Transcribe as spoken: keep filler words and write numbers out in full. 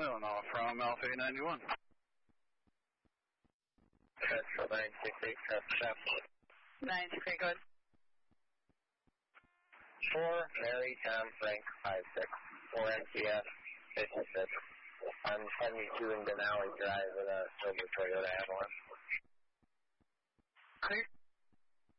Well, now from Alpha eight ninety-one. Central nine six eight, Chapel. nine six eight, go ahead. four, Mary Tom Frank five six, four M T S fifty-six. I'm seventy-two in Denali Drive with a silver Toyota Avalon. Clear.